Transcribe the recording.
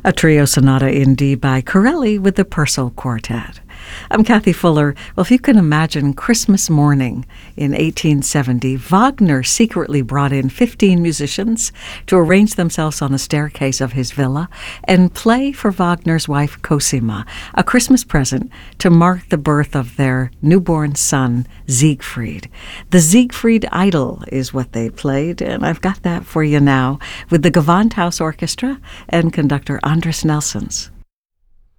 A trio sonata in D by Corelli with the Purcell Quartet. I'm Kathy Fuller. Well, if you can imagine Christmas morning in 1870, Wagner secretly brought in 15 musicians to arrange themselves on the staircase of his villa and play for Wagner's wife Cosima, a Christmas present to mark the birth of their newborn son, Siegfried. The Siegfried Idyll is what they played, and I've got that for you now with the Gewandhaus Orchestra and conductor Andris Nelsons.